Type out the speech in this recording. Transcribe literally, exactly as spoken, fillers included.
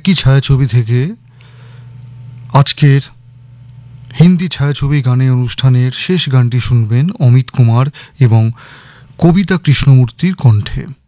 একই ছায়াছবি থেকে আজকের হিন্দি ছায়াছবি গানের অনুষ্ঠানের শেষ গানটি শুনবেন অমিত কুমার এবং কবিতা কৃষ্ণমূর্তির কণ্ঠে।